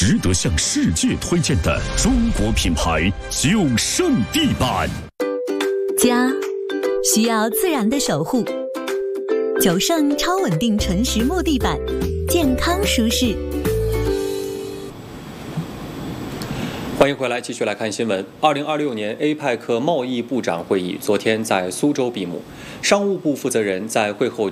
值得向世界推荐的中国品牌九胜地板。 家需要自然的守护，九胜超稳定纯实木地板，健康舒适。 欢迎回来，继续来看新闻。2026年 APEC 贸易部长会议昨天在苏州闭幕，商务部负责人在会后